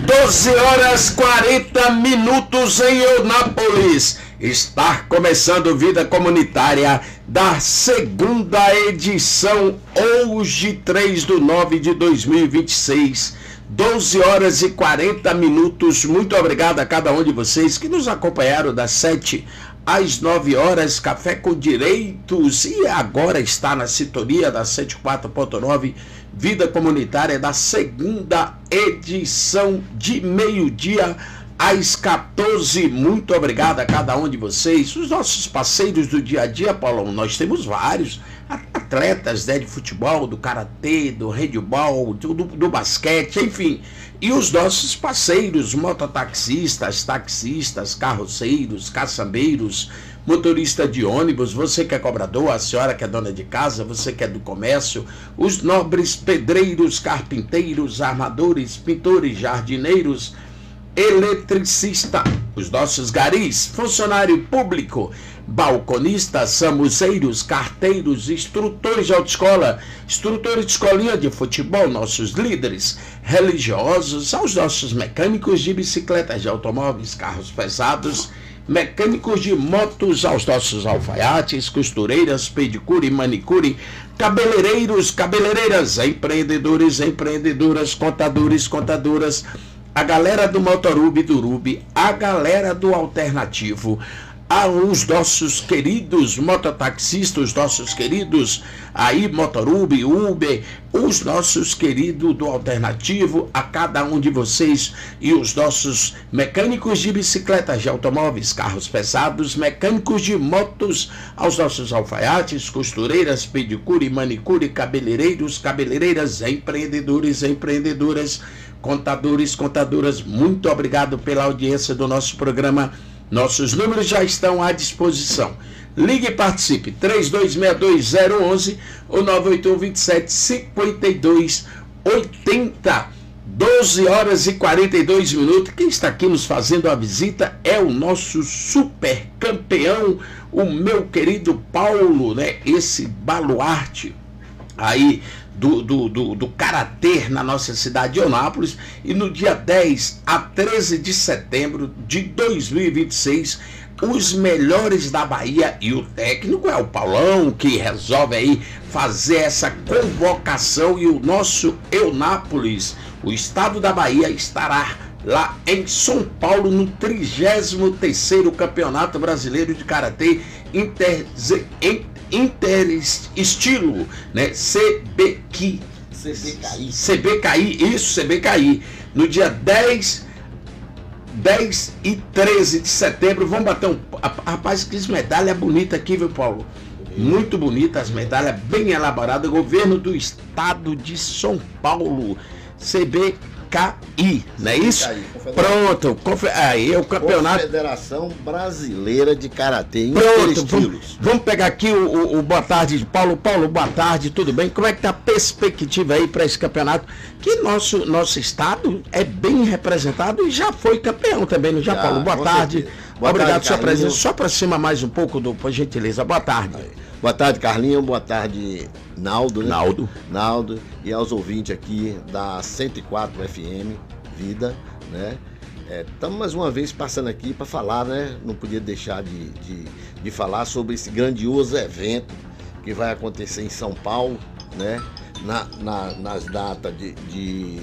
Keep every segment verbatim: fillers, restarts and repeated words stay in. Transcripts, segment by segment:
doze horas quarenta minutos em Eunápolis. Está começando Vida Comunitária da segunda edição, hoje três de nove de dois mil e vinte e seis, doze horas e quarenta minutos. Muito obrigado a cada um de vocês que nos acompanharam das sete às nove horas, Café com Direitos, e agora está na sintonia da cento e quatro ponto nove, Vida Comunitária da segunda edição, de meio-dia às quatorze. Muito obrigado a cada um de vocês, os nossos parceiros do dia a dia, Paulo. Nós temos vários atletas, né, de futebol, do karatê, do handebol, do, do, do basquete, enfim. E os nossos parceiros, mototaxistas, taxistas, carroceiros, caçambeiros, motorista de ônibus, você que é cobrador, a senhora que é dona de casa, você que é do comércio, os nobres pedreiros, carpinteiros, armadores, pintores, jardineiros, eletricista, os nossos garis, funcionário público, balconistas, samuseiros, carteiros, instrutores de autoescola, instrutores de escolinha de futebol, nossos líderes religiosos, aos nossos mecânicos de bicicletas, de automóveis, carros pesados, mecânicos de motos, aos nossos alfaiates, costureiras, pedicure, manicure, cabeleireiros, cabeleireiras, empreendedores, empreendedoras, contadores, contadoras, a galera do Motorub, do Rubi, a galera do Alternativo, aos nossos queridos mototaxistas, os nossos queridos aí Motorub, Uber, os nossos queridos do Alternativo, a cada um de vocês, e os nossos mecânicos de bicicletas, de automóveis, carros pesados, mecânicos de motos, aos nossos alfaiates, costureiras, pedicure, manicure, cabeleireiros, cabeleireiras, empreendedores, empreendedoras, contadores, contadoras. Muito obrigado pela audiência do nosso programa. Nossos números já estão à disposição. Ligue e participe, três dois seis dois zero um um ou nove oito um, dois sete, cinco dois oito zero. doze horas e quarenta e dois minutos. Quem está aqui nos fazendo a visita é o nosso super campeão, o meu querido Paulo, né? Esse baluarte aí do, do, do, do karatê na nossa cidade de Eunápolis. E no dia dez a treze de setembro de dois mil e vinte e seis, os melhores da Bahia, e o técnico é o Paulão, que resolve aí fazer essa convocação, e o nosso Eunápolis, o estado da Bahia, estará lá em São Paulo no trigésimo terceiro Campeonato Brasileiro de Karatê Inter, Interestilo, né? C B Q I. C B K I. C B K I, isso, C B K I. No dia dez, dez e treze de setembro, vamos bater um... Rapaz, que medalha bonita aqui, viu, Paulo? Muito bonita, as medalhas bem elaboradas. Governo do Estado de São Paulo, C B K I, não é isso? Pronto, confer... aí é o campeonato. Confederação Brasileira de Karatê Pronto, vamos, vamos pegar aqui o, o, o boa tarde de Paulo. Paulo, boa tarde, tudo bem? Como é que está a perspectiva aí para esse campeonato? Que nosso, nosso estado é bem representado e já foi campeão também, não já, já Paulo? Boa tarde. Boa Obrigado pela sua presença. Só para cima mais um pouco, do, por gentileza. Boa tarde. Aí. Boa tarde, Carlinhos. Boa tarde, Naldo. Né? Naldo. Naldo. E aos ouvintes aqui da cento e quatro F M, Vida, né? Estamos é, mais uma vez passando aqui para falar, né? Não podia deixar de, de, de falar sobre esse grandioso evento que vai acontecer em São Paulo, né? Na, na, nas datas de, de...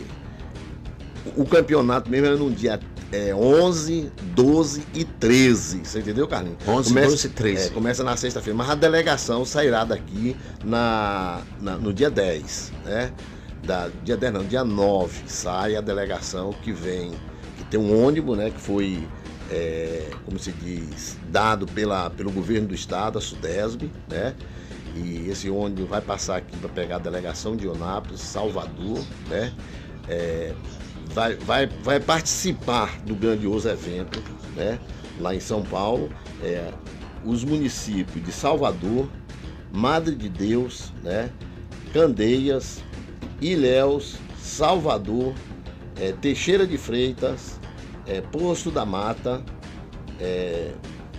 O campeonato mesmo é no dia é, onze, doze e treze. Você entendeu, Carlinhos? onze, começa, doze e treze. É, começa na sexta-feira, mas a delegação sairá daqui na, na, no dia dez, né? Da, dia dez não, dia nove sai a delegação que vem, que tem um ônibus, né? Que foi, é, como se diz, dado pela, pelo governo do estado, a Sudesb, né? E esse ônibus vai passar aqui para pegar a delegação de Eunápolis, Salvador, né? É, vai, vai, vai participar do grandioso evento, né? Lá em São Paulo, é, os municípios de Salvador, Madre de Deus, né? Candeias, Ilhéus, Salvador, é, Teixeira de Freitas, é, Poço da Mata, é,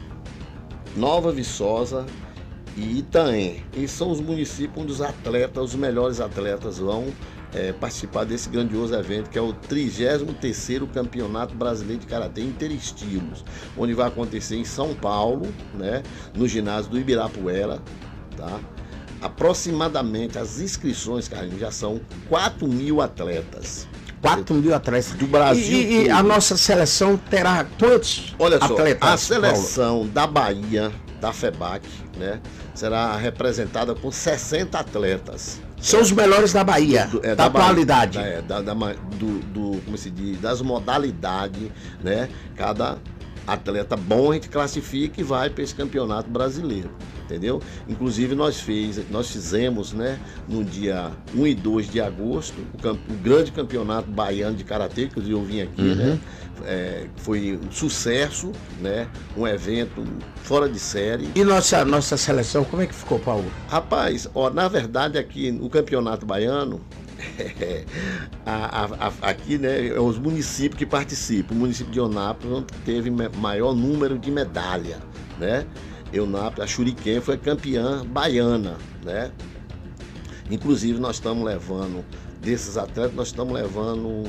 Nova Viçosa e Itaém. Esses são os municípios onde os atletas, os melhores atletas vão é, participar desse grandioso evento, que é o trigésimo terceiro Campeonato Brasileiro de Karatê Interestilos, onde vai acontecer em São Paulo, né, no ginásio do Ibirapuera, tá? Aproximadamente as inscrições, Carlinhos, já são quatro mil atletas. quatro mil atletas do Brasil. E, e a nossa seleção terá quantos Olha só, atletas? A seleção Paulo? da Bahia, da FEBAC, né, será representada por sessenta atletas. São é, os melhores da Bahia, do, é, da, da qualidade. Bahia, é, da, da, do, do, como se diz, das modalidades, né? Cada atleta bom a gente classifica e vai para esse campeonato brasileiro, entendeu? Inclusive nós, fez, nós fizemos, né, no dia um e dois de agosto, o, camp, o grande campeonato baiano de karatê, que eu vim aqui, uhum. né? É, foi um sucesso, né? Um evento fora de série. E nossa, nossa seleção, como é que ficou, Paulo? Rapaz, ó, na verdade aqui no campeonato baiano, a, a, a, aqui, né, é os municípios que participam. O município de Eunápolis teve maior número de medalha, né? Eunápolis, a Shuriken foi campeã baiana, né? Inclusive nós estamos levando, desses atletas, nós estamos levando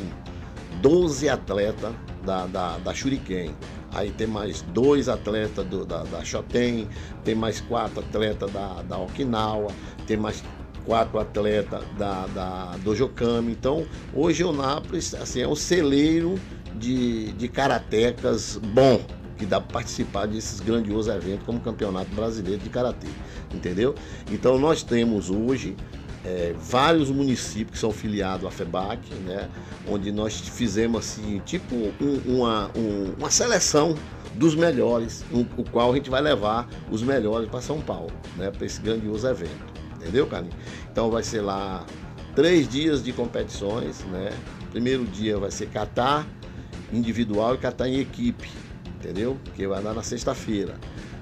doze atletas da, da, da Shuriken. Aí tem mais dois atletas do, da, da Shoten, tem mais quatro atletas da, da Okinawa, tem mais quatro atletas da, da Dojokami. Então, hoje Eunápolis, assim, é um celeiro de, de karatecas bom, que dá para participar desses grandiosos eventos como o Campeonato Brasileiro de Karatê, entendeu? Então, nós temos hoje É, vários municípios que são filiados à FEBAC, né, onde nós fizemos assim, tipo um, uma, um, uma seleção dos melhores, um, o qual a gente vai levar os melhores para São Paulo, né, para esse grandioso evento, entendeu, Carlinhos? Então vai ser lá três dias de competições, né? Primeiro dia vai ser kata individual e kata em equipe, entendeu? Que vai dar na sexta-feira.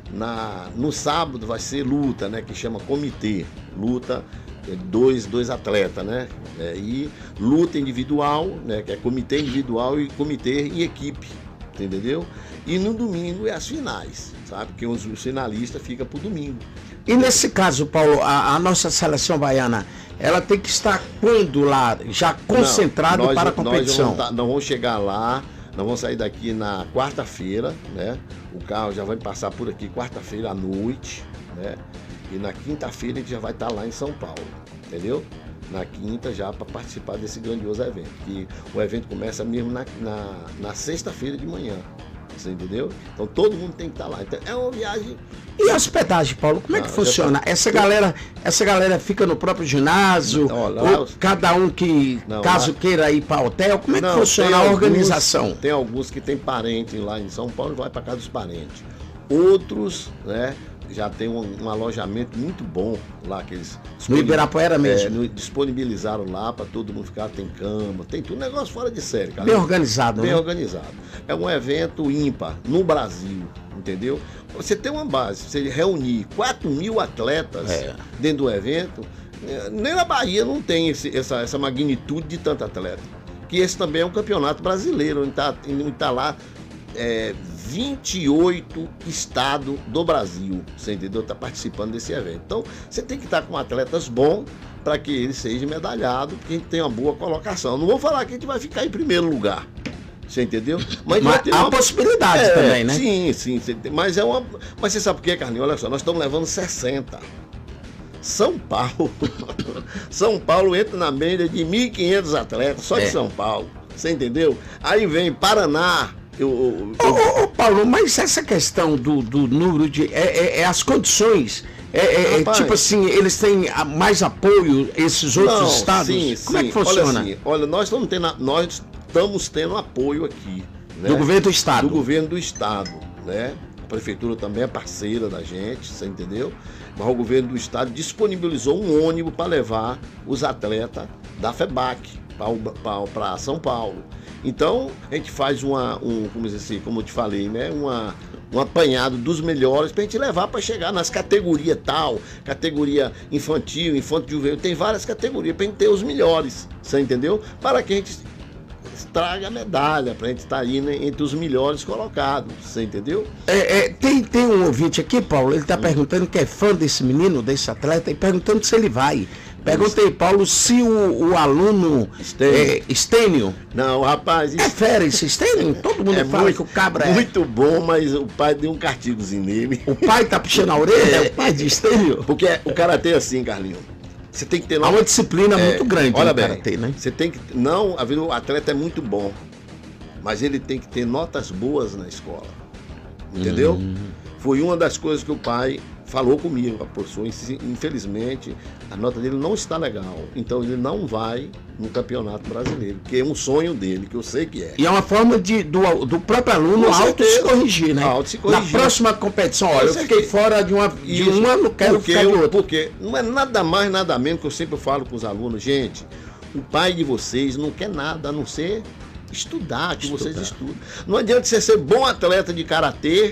Na, no sábado vai ser luta, né, que chama comitê, luta Dois, dois atletas, né? É, e luta individual, né? Que é comitê individual e comitê em equipe, entendeu? E no domingo é as finais, sabe? Porque os, os finalistas ficam pro domingo. E nesse caso, Paulo, a, a nossa seleção baiana, ela tem que estar quando lá, já concentrado Não, nós, para a competição? Nós vamos, nós vamos chegar lá, nós vamos sair daqui na quarta-feira, né? O carro já vai passar por aqui quarta-feira à noite, né? E na quinta-feira a gente já vai estar lá em São Paulo, entendeu? Na quinta já para participar desse grandioso evento. Que o evento começa mesmo na, na, na sexta-feira de manhã, você entendeu? Então todo mundo tem que estar lá. Então é uma viagem. E a hospedagem, Paulo, como é que ah, funciona? Tá... Essa galera, essa galera fica no próprio ginásio? Não, lá, ou cada um que, não, caso lá... queira ir para hotel, como é que não, funciona a alguns, organização? Tem alguns que tem parentes lá em São Paulo e vai para casa dos parentes. Outros, né? Já tem um, um alojamento muito bom lá que eles no Ibirapuera mesmo. É, no, disponibilizaram lá para todo mundo ficar, tem cama, tem tudo, negócio fora de série, cara. Bem organizado, Bem né? organizado. É um evento ímpar no Brasil, entendeu? Você tem uma base, você reunir quatro mil atletas é. dentro do evento, nem na Bahia não tem esse, essa, essa magnitude de tanto atleta. Que esse também é um campeonato brasileiro, onde está tá lá é, vinte e oito estados do Brasil, você entendeu? Está participando desse evento. Então, você tem que estar com atletas bons para que ele seja medalhado, porque a gente tem uma boa colocação. Não vou falar que a gente vai ficar em primeiro lugar, você entendeu? Mas, mas há uma possibilidade é, também, né? Sim, sim. Mas é uma. Mas você sabe por quê, Carlinhos? Olha só, nós estamos levando sessenta. São Paulo. São Paulo entra na média de mil e quinhentos atletas, só de é. São Paulo. Você entendeu? Aí vem Paraná. Eu, eu, eu... Ô, ô, Paulo, mas essa questão do, do número de. É, é, é as condições. É, é tipo assim, eles têm mais apoio, esses outros não, estados? Sim, Como sim. é que funciona? Olha, assim, olha nós, estamos tendo, nós estamos tendo apoio aqui. Né? Do governo do estado? Do governo do estado, né? A prefeitura também é parceira da gente, você entendeu? Mas o governo do estado disponibilizou um ônibus para levar os atletas da FEBAC para São Paulo. Então, a gente faz uma, um, como, assim, como eu te falei, né? Uma, um apanhado dos melhores para a gente levar para chegar nas categorias tal, categoria infantil, infanto juvenil, tem várias categorias para a gente ter os melhores, você entendeu? Para que a gente traga a medalha, para a gente estar aí, né, entre os melhores colocados, você entendeu? É, é, tem, tem um ouvinte aqui, Paulo, ele está hum. perguntando que é fã desse menino, desse atleta, e perguntando se ele vai. Perguntei, Paulo, se o, o aluno Estênio. é, Estênio Não, rapaz, é fera esse Estênio? Todo mundo é fala muito, que o cabra é. muito bom, mas o pai deu um castigozinho nele. O pai tá puxando a orelha, é o pai de Estênio? Porque o karatê é assim, Carlinhos. Você tem que ter Há uma disciplina é, muito grande olha no bem, karatê, né? Você tem que. Não, a vida, o atleta é muito bom, mas ele tem que ter notas boas na escola. Entendeu? Hum. Foi uma das coisas que o pai falou comigo, a professora. Infelizmente, a nota dele não está legal. Então ele não vai no campeonato brasileiro, que é um sonho dele, que eu sei que é. E é uma forma de, do, do próprio aluno Com auto se certeza. corrigir, né? Auto se corrigir. Na próxima competição, olha, eu Com fiquei certeza. fora de uma, de Isso, uma, não quero porque, ficar de outra. porque não é nada mais, nada menos que eu sempre falo com os alunos, gente, o pai de vocês não quer nada a não ser estudar, que Estudar. vocês estudam. Não adianta você ser bom atleta de karatê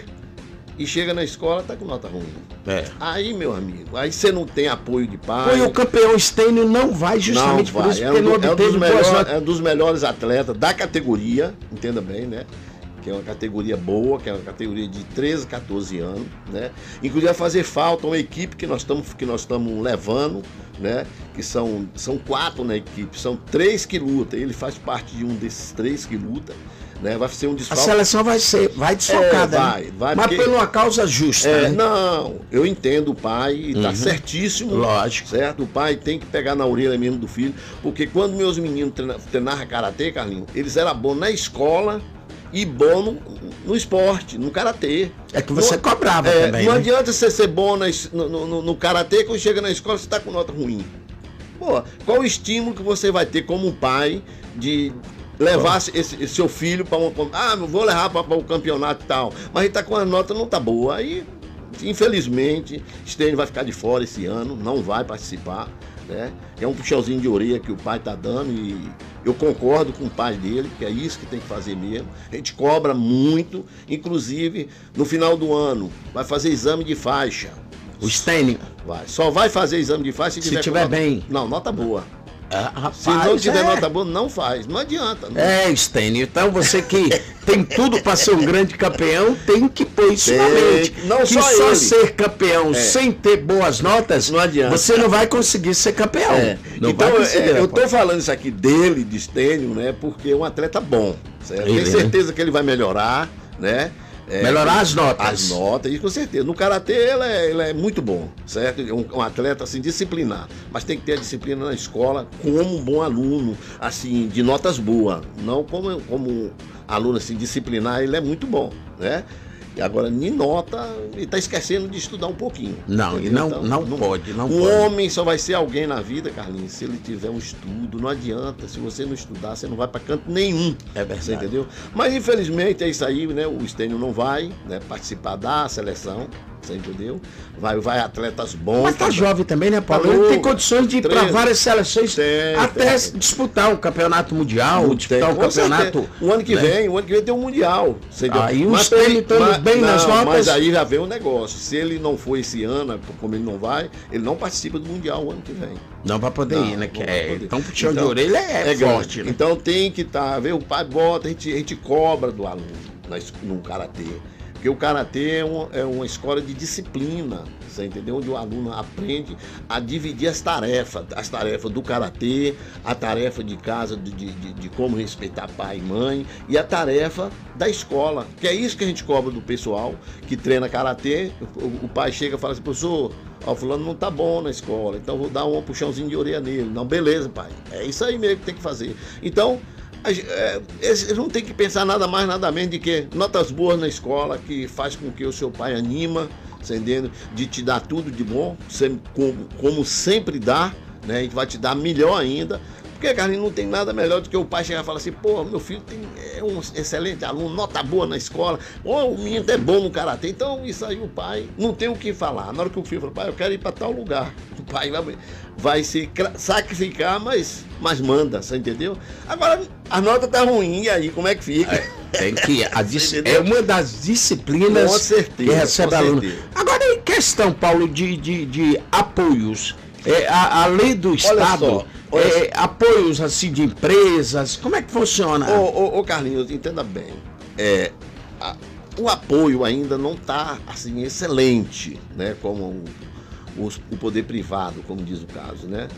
e chega na escola tá com nota ruim. É. Aí, meu amigo, aí você não tem apoio de pai. Foi o campeão Estênio não vai justamente não por vai. isso, é porque um, não do- é um obteve dos boas melhores, notas. é um dos melhores atletas da categoria, entenda bem, né? Que é uma categoria boa, que é uma categoria de treze, quatorze anos, né? Inclusive vai fazer falta uma equipe que nós estamos que nós estamos levando, né? Que são, são quatro na equipe, são três que lutam. Ele faz parte de um desses três que luta, né? Vai ser um A desfalque. seleção vai ser, vai desfocada, É, vai, né? vai, Mas porque- por uma causa justa, É, né? não, eu entendo o pai e tá Uhum. certíssimo. Lógico. Certo? O pai tem que pegar na orelha mesmo do filho, porque quando meus meninos treina- treinavam karatê, Carlinhos, eles eram bons na escola e bons no, no esporte, no karatê. É que você Não- cobrava é, também, Não né? adianta você ser bom na es- no, no, no karatê, quando chega na escola você tá com nota ruim. Pô, qual o estímulo que você vai ter como pai de levar esse, esse seu filho para um. Ah, eu vou levar para o campeonato e tal. Mas ele tá com a nota não tá boa. Aí, infelizmente, Estênio vai ficar de fora esse ano, não vai participar. Né? É um puxãozinho de orelha que o pai tá dando e eu concordo com o pai dele, que é isso que tem que fazer mesmo. A gente cobra muito, inclusive no final do ano vai fazer exame de faixa. O Estênio. Vai. Só vai fazer exame de faixa se, Se tiver, tiver com nota- bem. Não, nota boa. Ah, rapaz, Se não tiver é. nota boa, não faz. Não adianta. Não. É, Estênio, então você que tem tudo para ser um grande campeão, tem que pôr isso Tem na mente. que- não que só só ele. ser campeão É. sem ter boas notas, Não adianta. você não vai conseguir ser campeão. É. Não Então, vai conseguir. é, eu tô falando isso aqui dele, de Estênio, né? Porque é um atleta bom. Certo? Ele, Tenho certeza que ele vai melhorar, né? É, Melhorar as notas. As notas, isso com certeza. No karatê ele é, ele é muito bom, certo? É um, um atleta assim disciplinado, mas tem que ter a disciplina na escola como um bom aluno, assim, de notas boas, não como como aluno assim disciplinar, ele é muito bom, né? E agora, em nota, ele está esquecendo de estudar um pouquinho. Não, entendeu? não, Então, não pode, não um pode. homem só vai ser alguém na vida, Carlinhos, se ele tiver um estudo. Não adianta, se você não estudar, você não vai para canto nenhum. É verdade. Você entendeu? Mas infelizmente é isso aí, né? O Estênio não vai, né, participar da seleção, você entendeu? Vai, vai atletas bons. Mas tá também. jovem também, né, Paulo? Tá Ele tem novo. condições de ir para treze. várias seleções, Tem, até tem. disputar um campeonato mundial, Não disputar tem, um com campeonato. certeza. O ano que né? vem, o ano que vem tem um mundial. Você entendeu? Aí o Mas Estênio tem- estando mas- bem nas não, notas- Mas aí já vem o negócio. Se ele não for esse ano, como ele não vai, ele não participa do mundial o ano que vem. Não vai poder Não, ir, né? não Que vai é, poder. então, puxão de Então, orelha é, grande. forte, né? Então tem que estar, tá, o pai bota, a gente, a gente cobra do aluno na es- no karatê. Porque o karatê é uma, é uma escola de disciplina, você entendeu? Onde o aluno aprende a dividir as tarefas, as tarefas do karatê, a tarefa de casa, de, de, de- de como respeitar pai e mãe, e a tarefa da escola, que é isso que a gente cobra do pessoal que treina karatê. O, o pai chega e fala assim, professor, ó, fulano não tá bom na escola, então vou dar um puxãozinho de orelha nele. Não, beleza, pai, é isso aí mesmo que tem que fazer. Então, a gen- é, eles não tem que pensar nada mais, nada menos de que notas boas na escola, que faz com que o seu pai anima, você entende? De te dar tudo de bom, sempre, como, como sempre dá, né? E vai te dar melhor ainda. Porque, Carlinhos, não tem nada melhor do que o pai chegar e falar assim, pô, meu filho tem, é um excelente aluno, nota boa na escola, ou o menino é bom no karatê. Então, isso aí o pai não tem o que falar. Na hora que o filho fala, pai, eu quero ir para tal lugar, o pai vai, vai se cra- sacrificar, mas, mas manda, você entendeu? Agora, a nota tá ruim, e aí como é que fica? Tem que. A dis- Entendeu? é uma das disciplinas Com certeza, que recebe com aluno. certeza. Agora, em questão, Paulo, de, de, de apoios, é, a, a lei do Estado, só, olha é, apoios assim de empresas, como é que funciona? Ô, ô, ô, Carlinhos, entenda bem. É, a- o apoio ainda não está assim, excelente, né? Como o, os- o poder privado, como diz o caso, né?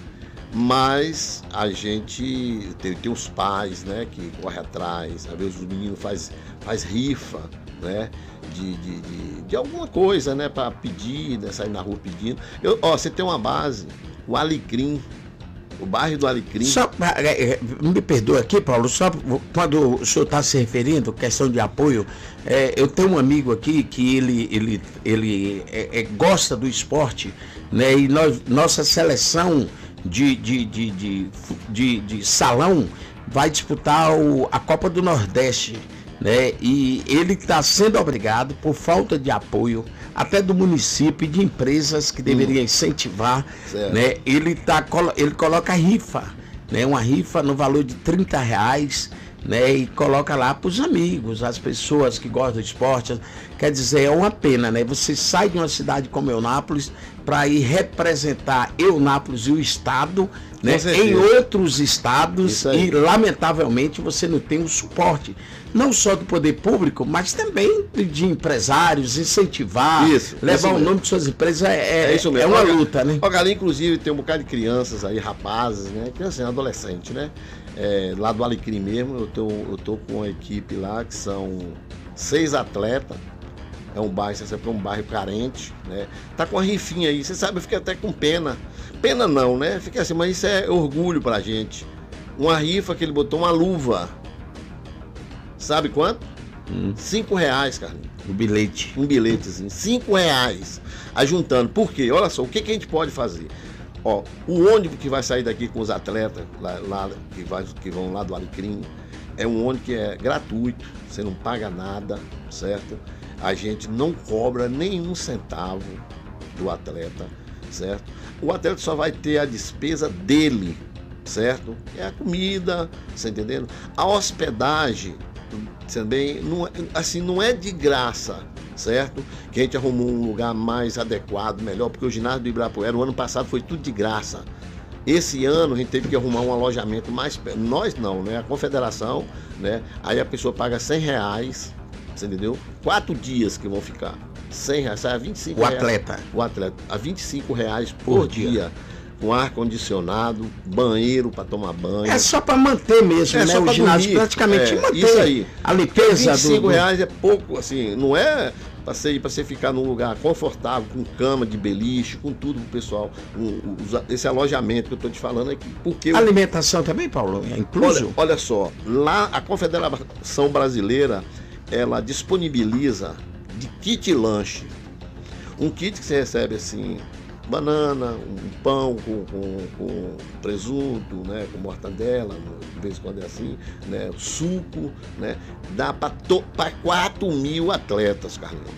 Mas a gente tem, tem os pais, né, que correm atrás, às vezes os meninos faz, faz rifa, né, de, de, de, de alguma coisa, né, para pedir, né, sair na rua pedindo. Eu, ó, você tem uma base, o Alecrim, o bairro do Alecrim. Só, me perdoa aqui, Paulo, só quando o senhor está se referindo, questão de apoio, é, eu tenho um amigo aqui que ele, ele, ele é, é, gosta do esporte, né, e nós, nossa seleção de, de, de, de, de, de salão vai disputar o, a Copa do Nordeste, né, e ele está sendo obrigado, por falta de apoio, até do município e de empresas que deveriam hum. incentivar, né, ele, tá, ele coloca rifa, né, uma rifa no valor de trinta reais, né, e coloca lá para os amigos, as pessoas que gostam do esporte. Quer dizer, é uma pena, né? Você sai de uma cidade como Eunápolis para ir representar Eunápolis e o estado, né, em outros estados, e lamentavelmente você não tem o suporte, não só do poder público, mas também de empresários, incentivar, isso, levar isso o nome de suas empresas, é, é, é, isso mesmo. É uma luta, né? O Galinho, inclusive, tem um bocado de crianças aí, rapazes, né? Criança, adolescente, né? É, lá do Alecrim mesmo, eu tô, eu tô com uma equipe lá que são seis atletas. É um bairro, você sabe que é um bairro carente, né? Tá com uma rifinha aí, você sabe, eu fiquei até com pena. Pena não, né? Fiquei assim, mas isso é orgulho pra gente. Uma rifa que ele botou uma luva. Sabe quanto? Hum. Cinco reais, Carlinhos. Um bilhete. Um bilhetezinho. Cinco reais. Ajuntando. Por quê? Olha só, o que, que a gente pode fazer? Ó, o ônibus que vai sair daqui com os atletas lá, lá, que, vai, que vão lá do Alecrim, é um ônibus que é gratuito, você não paga nada, certo? A gente não cobra nenhum centavo do atleta, certo? O atleta só vai ter a despesa dele, certo? É a comida, você entendendo? A hospedagem também não é, assim, não é de graça, certo? Que a gente arrumou um lugar mais adequado, melhor, porque o ginásio do Ibirapuera, o ano passado foi tudo de graça. Esse ano a gente teve que arrumar um alojamento mais, nós não, né? A confederação, né? Aí a pessoa paga cem reais, você entendeu? Quatro dias que vão ficar. cem reais, sai a vinte e cinco o reais. Atleta. O atleta. A vinte e cinco reais por, por dia. dia. Com ar-condicionado, banheiro para tomar banho. É só para manter mesmo, é, né? O ginásio dormir. praticamente é, manter isso aí. A limpeza. vinte e cinco reais é pouco, assim, não é para você, você ficar num lugar confortável, com cama de beliche, com tudo pro pessoal. Um, esse alojamento que eu tô te falando aqui. Porque a alimentação eu... também, Paulo, é incluso? Olha, olha só, lá a Confederação Brasileira, ela disponibiliza de kit lanche. Um kit que você recebe assim, banana, um pão com, com, com presunto, né, com mortadela, de vez em quando é assim, né, suco, né, dá para quatro mil atletas, Carlinhos.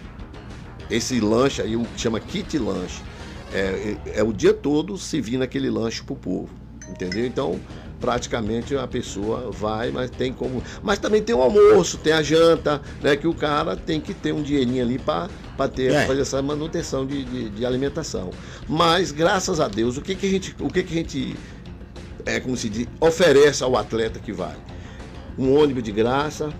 Esse lanche aí, o que chama kit lanche, é, é, é o dia todo servindo aquele lanche pro povo, entendeu? Então, praticamente a pessoa vai, mas tem como... Mas também tem o almoço, tem a janta, né, que o cara tem que ter um dinheirinho ali para para ter, é. fazer essa manutenção de, de, de alimentação. Mas, graças a Deus, o que, que a gente, o que, que a gente é, como se diz, oferece ao atleta que vai? Um ônibus de graça,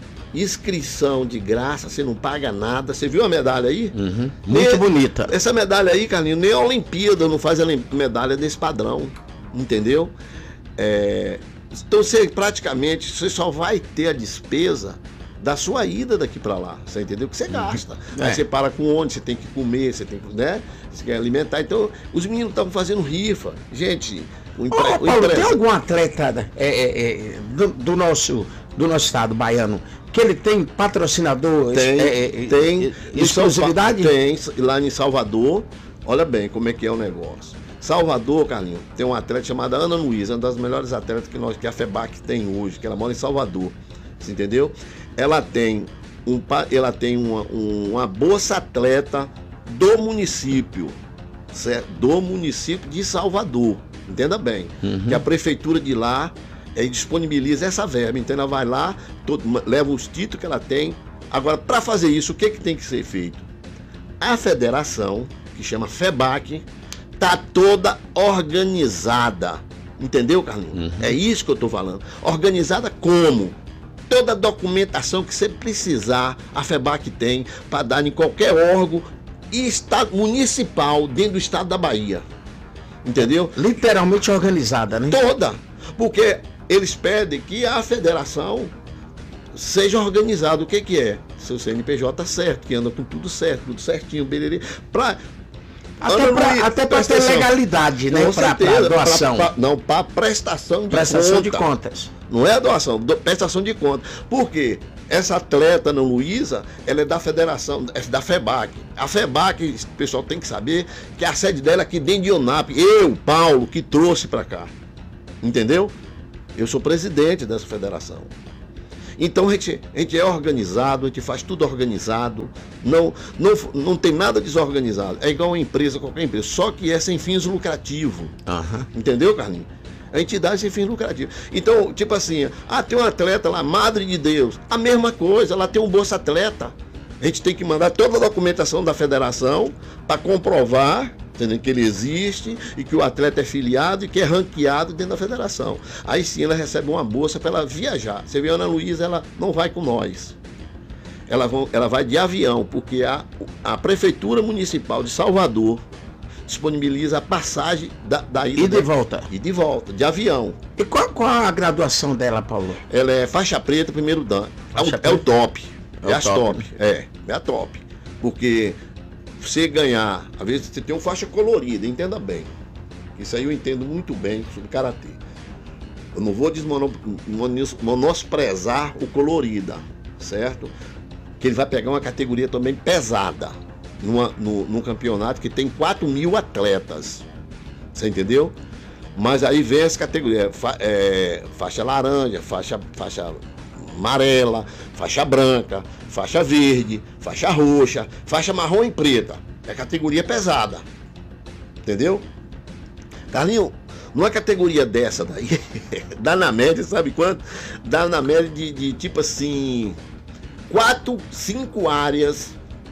inscrição de graça, você não paga nada. Você viu a medalha aí? Uhum. Muito nem, bonita. Essa medalha aí, Carlinhos, nem a Olimpíada não faz a medalha desse padrão, entendeu? É, então, você praticamente, você só vai ter a despesa da sua ida daqui para lá, você entendeu? Que você gasta. É. Aí você para com onde, você tem que comer, você tem que, né? Você quer alimentar. Então, os meninos estavam fazendo rifa. Gente, o empre... Ô, Paulo, tem algum atleta é, é, é, do, do, nosso, do nosso estado baiano que ele tem patrocinador? Tem, é, é, tem. Exclusividade? Tem, lá em Salvador. Olha bem como é que é o negócio. Salvador, Carlinhos, tem uma atleta chamada Ana Luísa, uma das melhores atletas que, nós, que a FEBAC tem hoje, que ela mora em Salvador. Você entendeu? Ela tem, um, ela tem uma, uma bolsa atleta do município, certo? Do município de Salvador, entenda bem, uhum. que a prefeitura de lá é, disponibiliza essa verba, então ela vai lá, todo, leva os títulos que ela tem. Agora, para fazer isso, o que, que tem que ser feito? A federação, que chama FEBAC, tá toda organizada, entendeu, Carlinhos? Uhum. É isso que eu tô falando. Organizada como? Toda a documentação que você precisar, a FEBAC tem para dar em qualquer órgão e estado municipal dentro do estado da Bahia. Entendeu? Literalmente organizada, né? Toda. Porque eles pedem que a federação seja organizada. O que que é? Seu C N P J certo, que anda com tudo certo, tudo certinho, bererê. Pra, até para até pra ter legalidade, né? Para doação. Pra, pra, não, para prestação de prestação conta. de contas. Não é a doação, do, prestação de contas. Por quê? Essa atleta, Ana Luísa, ela é da federação, é da FEBAC. A FEBAC, o pessoal tem que saber que a sede dela é aqui dentro de Eunápolis. Eu, Paulo, que trouxe para cá. Entendeu? Eu sou presidente dessa federação. Então a gente, a gente é organizado, a gente faz tudo organizado, não, não, não tem nada desorganizado. É igual uma empresa, qualquer empresa, só que é sem fins lucrativos. Uhum. Entendeu, Carlinhos? A entidade sem fins lucrativos. Então, tipo assim, ah, tem um atleta lá, Madre de Deus, a mesma coisa, lá tem um Bolsa Atleta. A gente tem que mandar toda a documentação da federação para comprovar, entendeu, que ele existe e que o atleta é filiado e que é ranqueado dentro da federação. Aí sim ela recebe uma bolsa para ela viajar. Você vê a Ana Luísa, ela não vai com nós. Ela, vão, ela vai de avião, porque a, a Prefeitura Municipal de Salvador disponibiliza a passagem da, da ida. E de volta. E de volta, de avião. E qual, qual a graduação dela, Paulo? Ela é faixa preta, primeiro dan. É o, é o top. É, é as top. top. Né? É, é a top. Porque você ganhar, às vezes você tem uma faixa colorida, entenda bem. Isso aí eu entendo muito bem sobre karatê. Eu não vou menosprezar o colorida, certo? Que ele vai pegar uma categoria também pesada. Numa, no, num campeonato que tem quatro mil atletas. Você entendeu? Mas aí vem as categorias, fa, é, faixa laranja, faixa, faixa amarela, faixa branca, faixa verde, faixa roxa, faixa marrom e preta. É categoria pesada. Entendeu? Carlinhos, numa categoria dessa daí, dá na média, sabe quanto? Dá na média de, de tipo assim, quatro, cinco áreas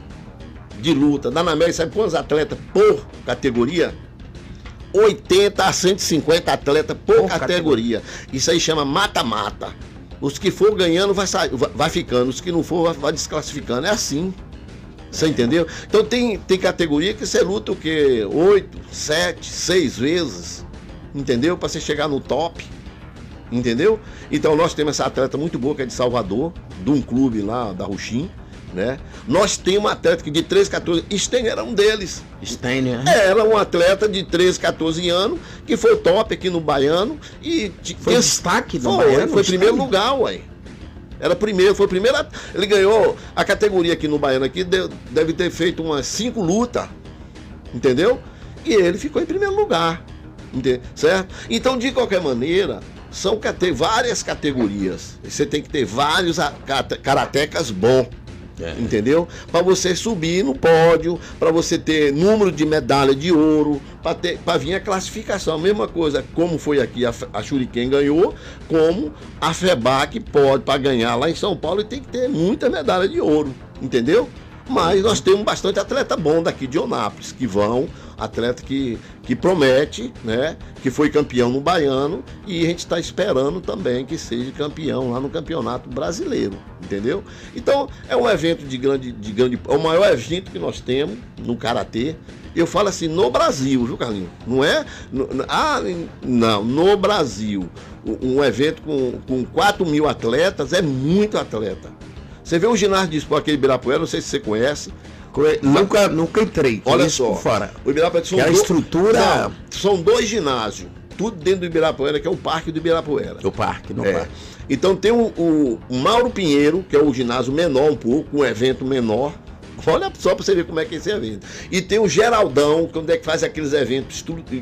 de luta. Dá na média, sabe quantos atletas por categoria? oitenta a cento e cinquenta atletas por, por categoria. categoria. Isso aí chama mata-mata. Os que for ganhando vai, sair, vai ficando, os que não for vai, vai desclassificando. É assim. Você entendeu? Então tem, tem categoria que você luta o quê? oito, sete, seis vezes. Entendeu? Para você chegar no top. Entendeu? Então nós temos essa atleta muito boa que é de Salvador, de um clube lá da Ruxim. Né? Nós temos uma atleta que de treze, catorze, Steiner era um deles. Steiner? É, era um atleta de treze, catorze anos, que foi top aqui no Baiano. E foi destaque no foi, Baiano? Foi primeiro lugar, ué. Era primeiro, foi o primeiro. Ele ganhou a categoria aqui no Baiano, aqui, deve ter feito umas cinco lutas. Entendeu? E ele ficou em primeiro lugar. Entendeu? Certo? Então, de qualquer maneira, são várias categorias. Você tem que ter vários karatecas bons. É. Entendeu? Para você subir no pódio, para você ter número de medalha de ouro, para vir a classificação. A mesma coisa, como foi aqui, a, a Shuriken ganhou, como a FEBAC pode, para ganhar lá em São Paulo, e tem que ter muita medalha de ouro. Entendeu? Mas nós temos bastante atleta bom daqui de Eunápolis, que vão, atleta que, que promete, né? Que foi campeão no Baiano, e a gente está esperando também que seja campeão lá no Campeonato Brasileiro, entendeu? Então é um evento de grande, de grande, é o maior evento que nós temos no karatê. Eu falo assim, no Brasil, viu, Carlinhos? Não é, no, ah, não, no Brasil, um evento com, com quatro mil atletas é muito atleta. Você vê o ginásio de esporte aqui de Ibirapuera, não sei se você conhece. Nunca, nunca entrei. Olha só, fora. O Ibirapuera são a do... estrutura. Não, são dois ginásios, tudo dentro do Ibirapuera, que é o Parque do Ibirapuera. O parque, no é. parque. Então tem o, o, o Mauro Pinheiro, que é o ginásio menor um pouco, um evento menor. Olha só para você ver como é que é esse evento. E tem o Geraldão, que é onde é que faz aqueles eventos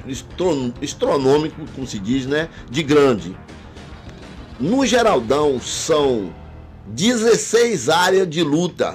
astronômicos, como se diz, né? De grande. No Geraldão são dezesseis áreas de luta.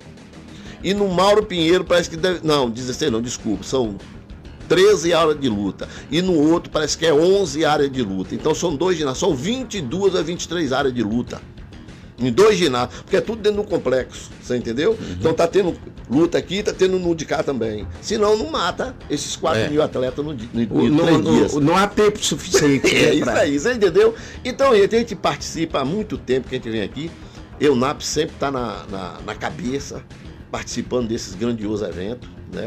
E no Mauro Pinheiro parece que deve... Não, dezesseis não, desculpa. São treze áreas de luta. E no outro parece que é onze áreas de luta. Então são dois ginásios. São vinte e duas a vinte e três áreas de luta. Em dois ginásios. Porque é tudo dentro do complexo. Você entendeu? Uhum. Então tá tendo luta aqui, tá tendo no de cá também. Senão não mata esses quatro é. mil atletas no, no, no, no três no, dias. Não há tempo suficiente. É isso aí, você entendeu? Então a gente participa há muito tempo que a gente vem aqui. Eunápolis sempre está na, na, na cabeça, participando desses grandiosos eventos, né?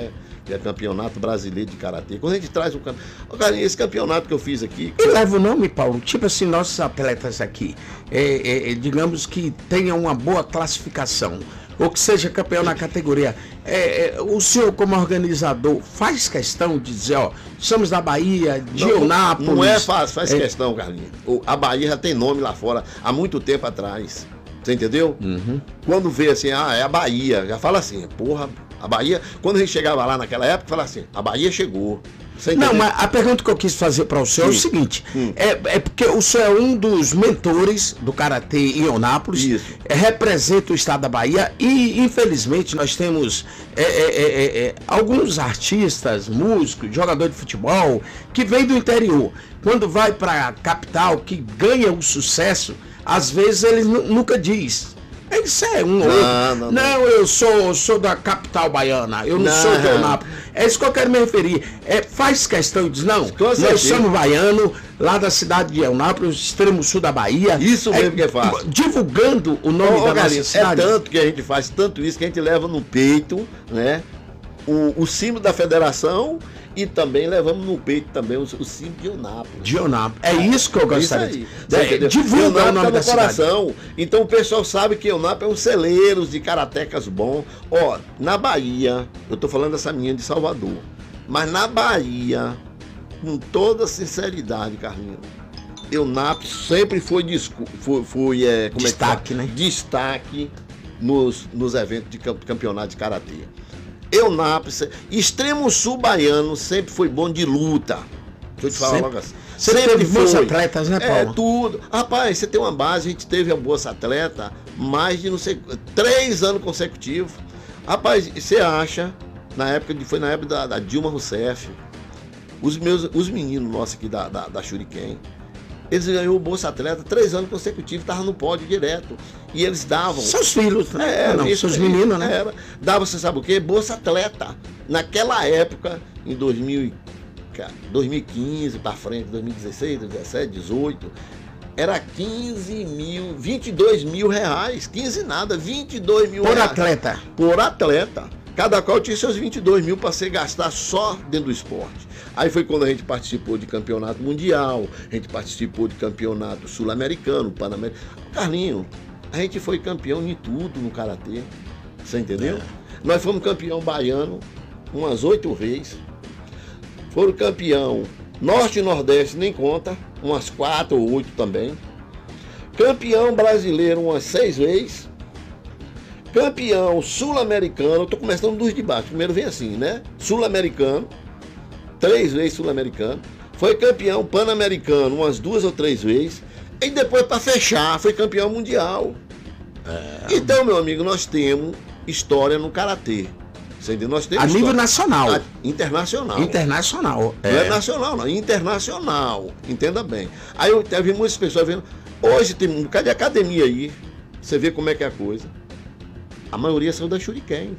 que é Campeonato Brasileiro de Karatê. Quando a gente traz um campeonato... Esse campeonato que eu fiz aqui... E leva o nome, Paulo, tipo assim, nossos atletas aqui, é, é, digamos que tenham uma boa classificação, ou que seja campeão na categoria. É, é, o senhor, como organizador, faz questão de dizer, ó, somos da Bahia, de não, Eunápolis... Não é fácil, faz é... questão, Carlinhos. A Bahia já tem nome lá fora há muito tempo atrás. Você entendeu? Uhum. Quando vê assim, ah, é a Bahia, já fala assim, porra, a Bahia... Quando a gente chegava lá naquela época, fala assim, a Bahia chegou. Não, mas a pergunta que eu quis fazer para o senhor Sim. é o seguinte, hum. é, é porque o senhor é um dos mentores do Karatê em Eunápolis, é, representa o estado da Bahia e, infelizmente, nós temos é, é, é, é, alguns artistas, músicos, jogadores de futebol, que vêm do interior. Quando vai para a capital, que ganha o sucesso, às vezes eles nunca diz. Isso é um ou outro. Não, não, não, eu sou, sou da capital baiana, eu não, não sou de Eunápolis. É isso que eu quero me referir. É, faz questão, diz, não, nós somos baianos, lá da cidade de Eunápolis, extremo sul da Bahia. Isso mesmo é, que é fácil. Divulgando o nome oh, da Galinha, nossa cidade. É tanto que a gente faz, tanto isso, que a gente leva no peito, né, o, o símbolo da federação. E também levamos no peito também o, o símbolo de Eunápolis. De Eunápolis. É isso que eu gostaria de dizer. Divulga o nome da coração. Cidade. Então o pessoal sabe que Eunápolis é um celeiro de karatecas bom. Ó, na Bahia, eu tô falando dessa menina de Salvador, mas na Bahia, com toda sinceridade, Carlinhos, Eunápolis sempre foi, foi, foi é, como destaque, é que né? Destaque nos, nos eventos de campeonato de karatê. Eunápolis, extremo sul baiano, sempre foi bom de luta. Deixa eu te falar sempre, logo assim. Sempre, sempre teve bons atletas, né, Paulo? É, tudo. Rapaz, você tem uma base, a gente teve a Bolsa Atleta mais de, não sei, três anos consecutivos. Rapaz, você acha, na época, foi na época da, da Dilma Rousseff, os meus, os meninos nossos aqui da, da, da Shuriken, eles ganhou o Bolsa Atleta três anos consecutivos, estavam no pódio direto. E eles davam... Seus filhos, né? É, não, isso, seus meninos, né? Era, dava, você sabe o quê? Bolsa Atleta. Naquela época, em dois mil, dois mil e quinze para frente, dois mil e dezesseis, dezessete, dezoito, era quinze mil, vinte e dois mil reais. quinze nada, vinte e dois mil Por reais. atleta. Por atleta. Cada qual tinha seus vinte e dois mil para você gastar só dentro do esporte. Aí foi quando a gente participou de campeonato mundial, a gente participou de campeonato sul-americano, pan-americano. Carlinho, a gente foi campeão em tudo no karatê. Você entendeu? É. Nós fomos campeão baiano umas oito vezes. Foram campeão norte e nordeste, nem conta, umas quatro ou oito também. Campeão brasileiro umas seis vezes. Campeão sul-americano, estou começando dos de baixo, primeiro vem assim, né? Sul-americano, três vezes sul-americano. Foi campeão pan-americano umas duas ou três vezes. E depois, para fechar, foi campeão mundial. É... Então, meu amigo, nós temos história no karatê. Você entendeu? Nós temos a nível nacional. A... Internacional. Internacional. É. Não é nacional, não. Internacional. Entenda bem. Aí eu teve muitas pessoas vendo. Hoje tem um bocado de academia aí. Você vê como é que é a coisa. A maioria saiu da Shuriken.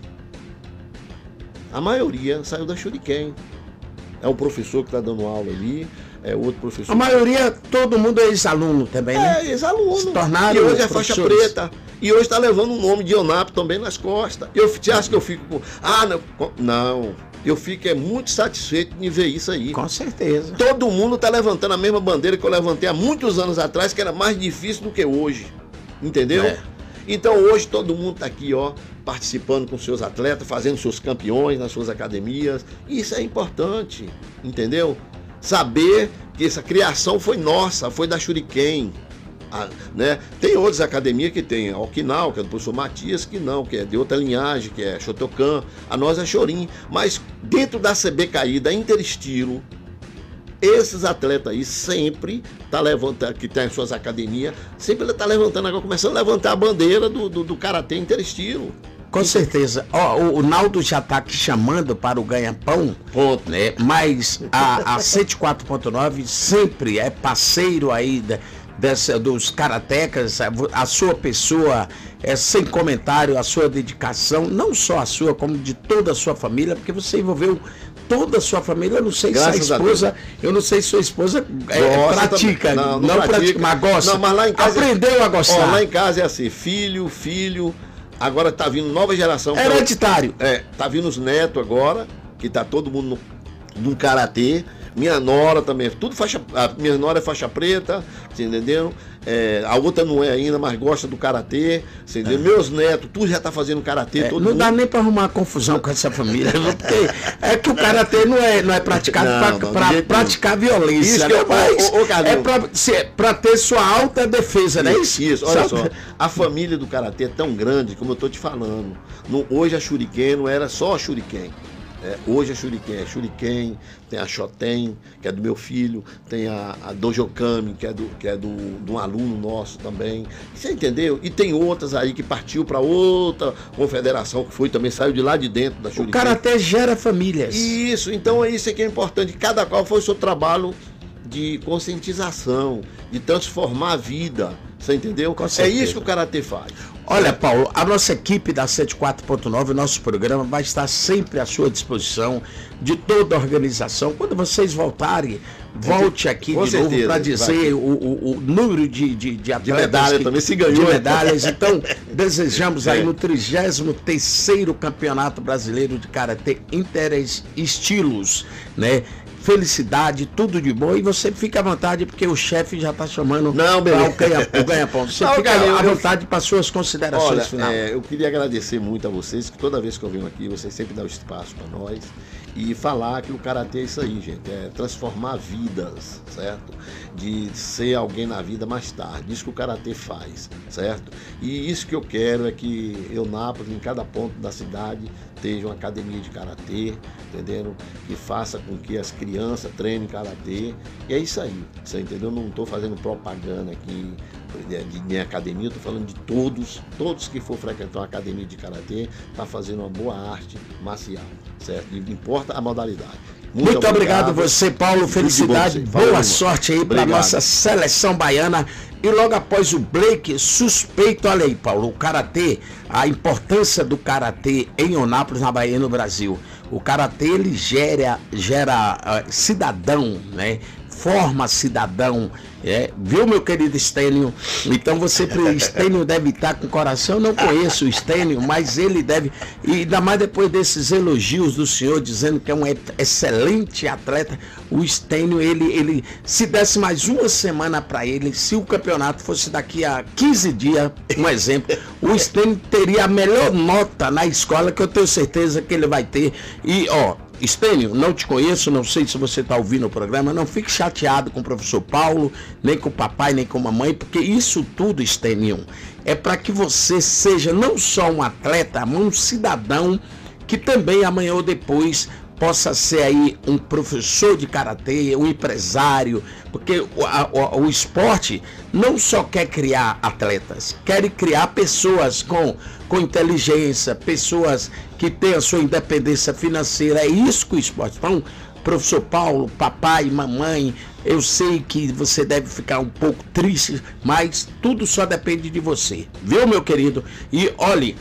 A maioria saiu da Shuriken. É um professor que está dando aula ali, é outro professor. A maioria, todo mundo é ex-aluno também, né? É, ex-aluno. Se tornaram e hoje é faixa preta. E hoje está levando o nome de Eunápolis também nas costas. Eu, você acha que eu fico com... Ah, não. Não. Eu fico é, muito satisfeito de ver isso aí. Com certeza. Todo mundo está levantando a mesma bandeira que eu levantei há muitos anos atrás, que era mais difícil do que hoje. Entendeu? É. Então hoje todo mundo está aqui, ó, participando com seus atletas, fazendo seus campeões nas suas academias. Isso é importante, entendeu? Saber que essa criação foi nossa, foi da Shuriken. A, né? Tem outras academias que tem a Okinawa, que é do professor Matias, que não, que é de outra linhagem, que é Shotokan, a nossa é Chorin. Mas dentro da C B K I, da Interestilo, esses atletas aí sempre tá levantando, que tem as suas academias, sempre ele está levantando agora, começando a levantar a bandeira do, do, do karatê Interestilo. Com certeza. Ó, o, o Naldo já está aqui chamando para o ganha-pão, ponto, né? Mas a, a cento e quatro ponto nove sempre é parceiro aí da, dessa, dos karatecas, a, a sua pessoa é sem comentário, a sua dedicação, não só a sua, como de toda a sua família, porque você envolveu toda a sua família. Eu não sei Graças se a esposa, eu não sei se sua esposa é, pratica, não, não, não pratica, pratica, mas gosta. Não, mas lá em casa aprendeu é, a gostar. Ó, lá em casa é assim, filho, filho, agora tá vindo nova geração. Hereditário. É, tá vindo os netos agora, que tá todo mundo no, no karatê. Minha nora também, tudo faixa. A minha nora é faixa preta, você entendeu? É, a outra não é ainda, mas gosta do karatê, você entendeu? É. Meus netos, tudo já tá fazendo karatê. É, todo não mundo. Dá nem para arrumar confusão com essa família, porque é que o karatê não é, não é praticado para praticar violência, isso, né? Eu, mas ô, ô, é para ter sua alta defesa, isso, né? Isso, isso, olha só, a família do karatê é tão grande, como eu tô te falando. No, hoje a Shuriken não era só a Shuriken. É, hoje é Shuriken, é Shuriken, tem a Shoten, que é do meu filho, tem a, a Dojokami, que é, do, que é do, de um aluno nosso também. Você entendeu? E tem outras aí que partiu para outra confederação, que foi também, saiu de lá de dentro da Shuriken. O karatê gera famílias. Isso, então é isso que é importante. Cada qual foi o seu trabalho de conscientização, de transformar a vida. Você entendeu? É isso que o karatê faz. Olha, Paulo, a nossa equipe da cento e quatro ponto nove, o nosso programa vai estar sempre à sua disposição, de toda a organização. Quando vocês voltarem, volte aqui Com de certeza, novo para dizer o, o, o número de, de, de atletas. De medalha que, também se ganhou. De medalhas. Então, desejamos aí é. no trigésimo terceiro Campeonato Brasileiro de Karatê Interestilos, né? Felicidade, tudo de bom, e você fica à vontade, porque o chefe já está chamando para o ganha-pão. Você não, fica cara, à vontade para suas considerações olha, finais. É, eu queria agradecer muito a vocês, que toda vez que eu venho aqui, vocês sempre dão espaço para nós, e falar que o karatê é isso aí, gente, é transformar vidas, certo? De ser alguém na vida mais tarde, isso que o karatê faz, certo? E isso que eu quero é que Eunápolis, em cada ponto da cidade, esteja uma academia de karatê, entendeu? Que faça com que as crianças treinem karatê, e é isso aí, você entendeu? Eu não estou fazendo propaganda aqui de minha academia, eu estou falando de todos, todos que for frequentar uma academia de karatê, está fazendo uma boa arte marcial, certo? Não importa a modalidade. Muito, Muito obrigado, obrigado você, Paulo. Felicidade, boa Valeu, sorte aí para nossa seleção baiana. E logo após o break, suspeito, olha aí, Paulo, o karatê, a importância do karatê em Eunápolis, na Bahia e no Brasil. O karatê, ele gera, gera uh, cidadão, né? Forma cidadão, é, viu, meu querido Estênio? Então você, o Estênio deve estar com o coração. Eu não conheço o Estênio, mas ele deve, e ainda mais depois desses elogios do senhor, dizendo que é um excelente atleta. O Estênio, ele, ele, se desse mais uma semana para ele, se o campeonato fosse daqui a quinze dias, um exemplo, o Estênio teria a melhor nota na escola, que eu tenho certeza que ele vai ter. E, ó, Estênio, não te conheço, não sei se você está ouvindo o programa, não fique chateado com o professor Paulo, nem com o papai, nem com a mamãe, porque isso tudo, Estênio, é para que você seja não só um atleta, mas um cidadão que também amanhã ou depois possa ser aí um professor de karatê, um empresário, porque o, a, o, o esporte não só quer criar atletas, quer criar pessoas com, com inteligência, pessoas que têm a sua independência financeira. É isso que o esporte. Então, professor Paulo, papai, mamãe, eu sei que você deve ficar um pouco triste, mas tudo só depende de você, viu, meu querido? E olhe,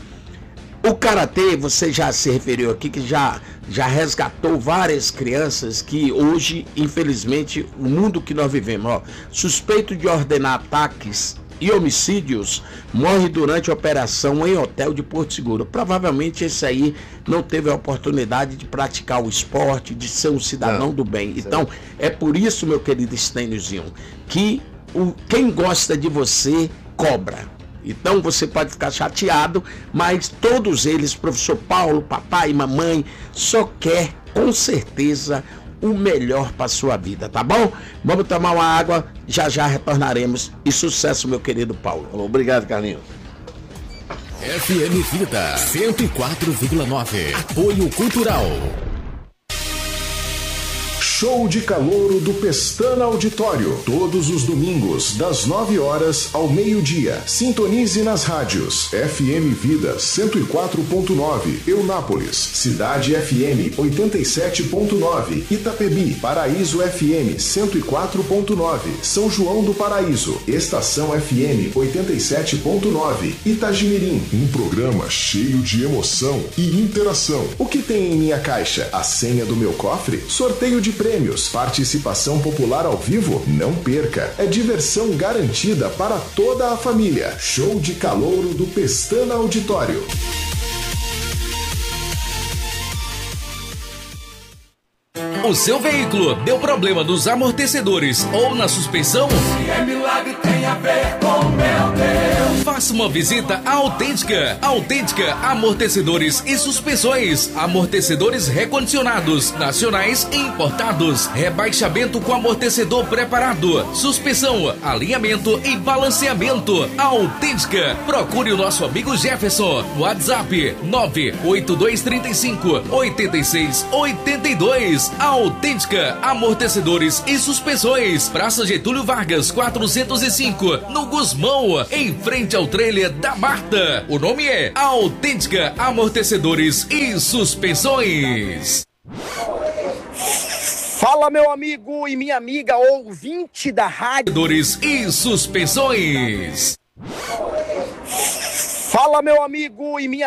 o karatê, você já se referiu aqui, que já, já resgatou várias crianças que hoje, infelizmente, o mundo que nós vivemos, ó, suspeito de ordenar ataques e homicídios, morre durante a operação em hotel de Porto Seguro. Provavelmente esse aí não teve a oportunidade de praticar o esporte, de ser um cidadão não, do bem. Então, é por isso, meu querido Estêniozinho, que o, quem gosta de você cobra. Então você pode ficar chateado, mas todos eles, professor Paulo, papai e mamãe, só quer com certeza o melhor para a sua vida, tá bom? Vamos tomar uma água, já já retornaremos. E sucesso, meu querido Paulo. Obrigado, Carlinhos. F M Vida cento e quatro vírgula nove. Apoio Cultural. Show de Calouro do Pestana Auditório. Todos os domingos, das nove horas ao meio-dia. Sintonize nas rádios F M Vida cento e quatro ponto nove, Eunápolis, Cidade F M oitenta e sete ponto nove, Itapebi, Paraíso F M cento e quatro ponto nove, São João do Paraíso, Estação F M oitenta e sete ponto nove, Itagimirim. Um programa cheio de emoção e interação. O que tem em minha caixa? A senha do meu cofre? Sorteio de prêmios. Participação popular ao vivo? Não perca. É diversão garantida para toda a família. Show de Calouro do Pestana Auditório. O seu veículo deu problema nos amortecedores ou na suspensão? Se é milagre, tem a ver com meu Deus. Faça uma visita à Autêntica. Autêntica Amortecedores e Suspensões. Amortecedores recondicionados, nacionais e importados. Rebaixamento com amortecedor preparado. Suspensão, alinhamento e balanceamento. Autêntica. Procure o nosso amigo Jefferson. WhatsApp nove oito dois três cinco oito seis oito dois. Autêntica Amortecedores e Suspensões. Praça Getúlio Vargas quatrocentos e cinco, no Gusmão, em frente ao trailer da Marta. O nome é Autêntica Amortecedores e Suspensões. Fala, meu amigo e minha amiga ouvinte da rádio. Amortecedores e Suspensões. Fala, meu amigo e minha